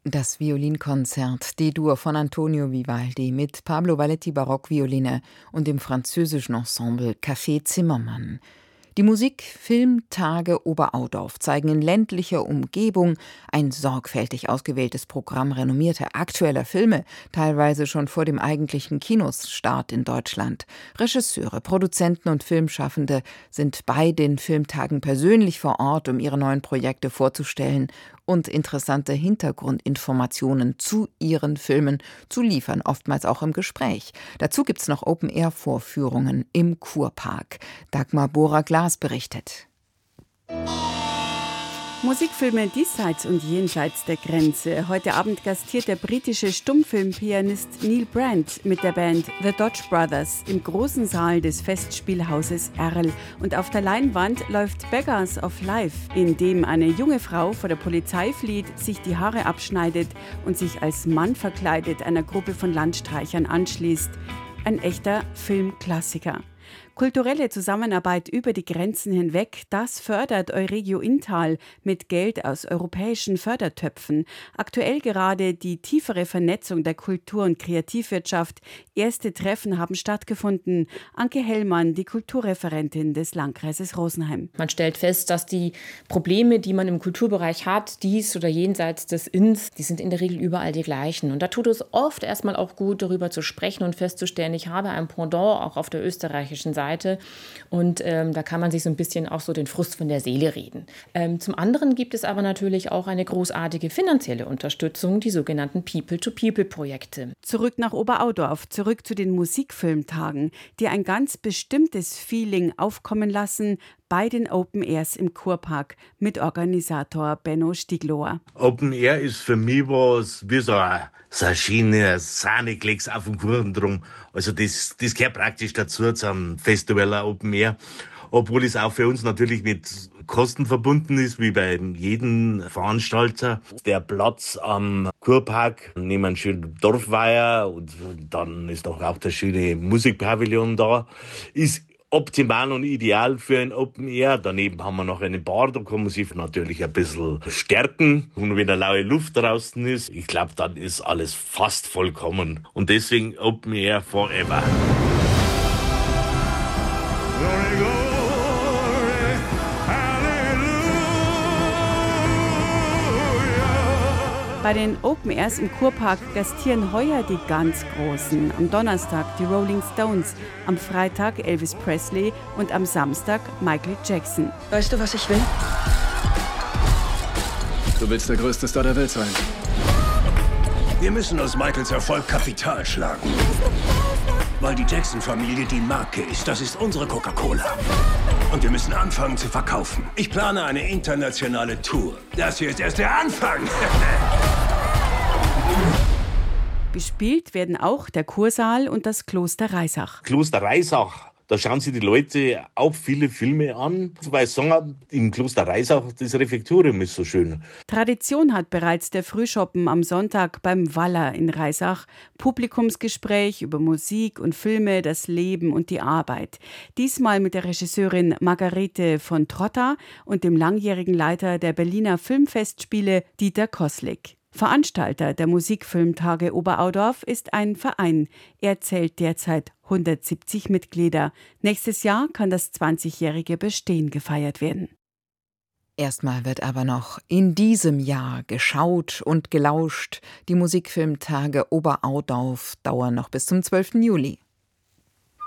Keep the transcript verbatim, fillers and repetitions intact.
Das Violinkonzert D-Dur von Antonio Vivaldi mit Pablo Valletti Barockvioline und dem französischen Ensemble Café Zimmermann. Die Musikfilmtage Oberaudorf zeigen in ländlicher Umgebung ein sorgfältig ausgewähltes Programm renommierter aktueller Filme, teilweise schon vor dem eigentlichen Kinostart in Deutschland. Regisseure, Produzenten und Filmschaffende sind bei den Filmtagen persönlich vor Ort, um ihre neuen Projekte vorzustellen und interessante Hintergrundinformationen zu ihren Filmen zu liefern, oftmals auch im Gespräch. Dazu gibt's noch Open-Air-Vorführungen im Kurpark. Dagmar Bohrer-Glas berichtet. Musikfilme diesseits und jenseits der Grenze. Heute Abend gastiert der britische Stummfilmpianist Neil Brand mit der Band The Dodge Brothers im großen Saal des Festspielhauses Erl. Und auf der Leinwand läuft Beggars of Life, in dem eine junge Frau vor der Polizei flieht, sich die Haare abschneidet und sich als Mann verkleidet einer Gruppe von Landstreichern anschließt. Ein echter Filmklassiker. Kulturelle Zusammenarbeit über die Grenzen hinweg, das fördert Euregio Inntal mit Geld aus europäischen Fördertöpfen. Aktuell gerade die tiefere Vernetzung der Kultur- und Kreativwirtschaft. Erste Treffen haben stattgefunden. Anke Hellmann, die Kulturreferentin des Landkreises Rosenheim. Man stellt fest, dass die Probleme, die man im Kulturbereich hat, dies oder jenseits des Inns, die sind in der Regel überall die gleichen. Und da tut es oft erstmal auch gut, darüber zu sprechen und festzustellen, ich habe ein Pendant auch auf der österreichischen Seite. Und ähm, da kann man sich so ein bisschen auch so den Frust von der Seele reden. Ähm, zum anderen gibt es aber natürlich auch eine großartige finanzielle Unterstützung, die sogenannten People-to-People-Projekte. Zurück nach Oberaudorf, zurück zu den Musikfilmtagen, die ein ganz bestimmtes Feeling aufkommen lassen bei den Open Airs im Kurpark mit Organisator Benno Stiegloher. Open Air ist für mich was wie so eine, so eine Schiene, ein Sahneklecks auf dem Kuchen drum. Also das, das gehört praktisch dazu zum Festival Open Air. Obwohl es auch für uns natürlich mit Kosten verbunden ist, wie bei jedem Veranstalter. Der Platz am Kurpark neben einem schönen Dorfweiher und dann ist doch auch der schöne Musikpavillon da, ist optimal und ideal für ein Open Air. Daneben haben wir noch eine Bar, da kann man sich natürlich ein bisschen stärken. Und wenn eine laue Luft draußen ist, ich glaube, dann ist alles fast vollkommen. Und deswegen Open Air forever. Bei den Open Airs im Kurpark gastieren heuer die ganz Großen. Am Donnerstag die Rolling Stones, am Freitag Elvis Presley und am Samstag Michael Jackson. Weißt du, was ich will? Du willst der größte Star der Welt sein. Wir müssen aus Michaels Erfolg Kapital schlagen. Weil die Jackson-Familie die Marke ist. Das ist unsere Coca-Cola. Und wir müssen anfangen zu verkaufen. Ich plane eine internationale Tour. Das hier ist erst der Anfang. Bespielt werden auch der Kursaal und das Kloster Reisach. Kloster Reisach, da schauen sich die Leute auch viele Filme an, weil sie sagen, im Kloster Reisach, das Refektorium ist so schön. Tradition hat bereits der Frühschoppen am Sonntag beim Waller in Reisach. Publikumsgespräch über Musik und Filme, das Leben und die Arbeit. Diesmal mit der Regisseurin Margarete von Trotta und dem langjährigen Leiter der Berliner Filmfestspiele Dieter Koslik. Veranstalter der Musikfilmtage Oberaudorf ist ein Verein. Er zählt derzeit hundertsiebzig Mitglieder. Nächstes Jahr kann das zwanzigjährige Bestehen gefeiert werden. Erstmal wird aber noch in diesem Jahr geschaut und gelauscht. Die Musikfilmtage Oberaudorf dauern noch bis zum zwölften Juli.